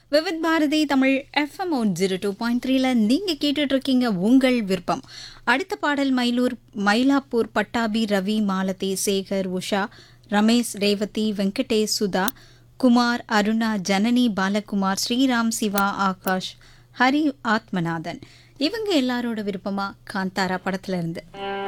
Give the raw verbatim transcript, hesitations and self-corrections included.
Vividh Bharathi Tamil FM one zero two point த்ரீல நீங்கள் கேட்டுட்ருக்கீங்க உங்கள் விருப்பம். அடுத்த பாடல் மயிலூர் மயிலாப்பூர் பட்டாபி ரவி மாலதி சேகர் உஷா ரமேஷ் ரேவதி வெங்கடேஷ் சுதா குமார் அருணா ஜனனி பாலகுமார் ஸ்ரீராம் சிவா ஆகாஷ் ஹரி ஆத்மநாதன் இவங்க எல்லாரோட விருப்பமாக காந்தாரா படத்துல இருந்து